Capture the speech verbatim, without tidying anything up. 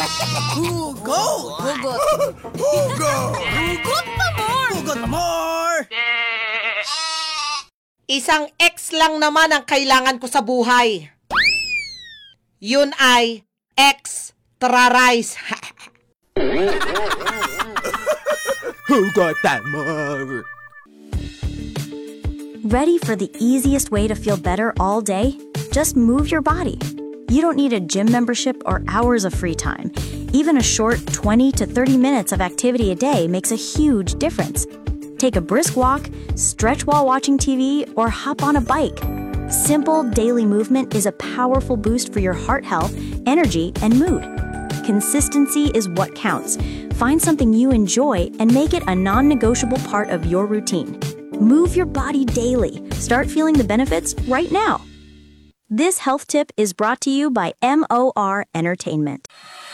Hugot! Hugot. Hugot! Hugot pa more! Hugot pa more! Isang X lang naman ang kailangan ko sa buhay. Yun ay extra rice. Hugot pa more! Ready for the easiest way to feel better all day? Just move your body. You don't need a gym membership or hours of free time. Even a short twenty to thirty minutes of activity a day makes a huge difference. Take a brisk walk, stretch while watching T V, or hop on a bike. Simple daily movement is a powerful boost for your heart health, energy, and mood. Consistency is what counts. Find something you enjoy and make it a non-negotiable part of your routine. Move your body daily. Start feeling the benefits right now. This health tip is brought to you by M O R Entertainment.